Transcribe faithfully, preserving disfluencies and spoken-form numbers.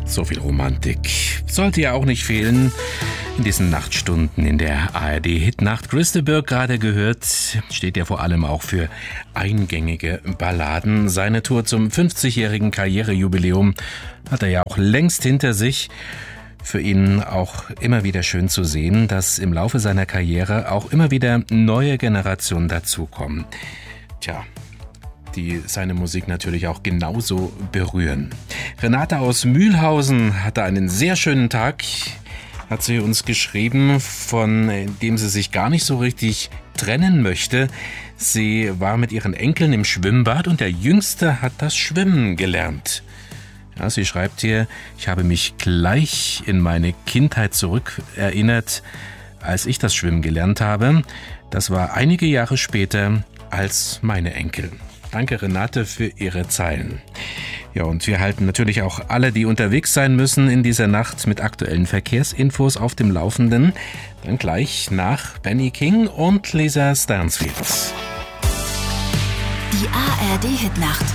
So viel Romantik sollte ja auch nicht fehlen in diesen Nachtstunden in der A R D-Hitnacht. Chris de Burgh, gerade gehört, steht ja vor allem auch für eingängige Balladen. Seine Tour zum fünfzigjährigen Karrierejubiläum hat er ja auch längst hinter sich. Für ihn auch immer wieder schön zu sehen, dass im Laufe seiner Karriere auch immer wieder neue Generationen dazukommen. Tja, die seine Musik natürlich auch genauso berühren. Renate aus Mühlhausen hatte einen sehr schönen Tag, hat sie uns geschrieben, von dem sie sich gar nicht so richtig trennen möchte. Sie war mit ihren Enkeln im Schwimmbad und der Jüngste hat das Schwimmen gelernt. Ja, sie schreibt hier, ich habe mich gleich in meine Kindheit zurückerinnert, als ich das Schwimmen gelernt habe. Das war einige Jahre später als meine Enkel. Danke, Renate, für Ihre Zeilen. Ja, und wir halten natürlich auch alle, die unterwegs sein müssen in dieser Nacht, mit aktuellen Verkehrsinfos auf dem Laufenden. Dann gleich nach Benny King und Lisa Stansfield. Die A R D-Hitnacht.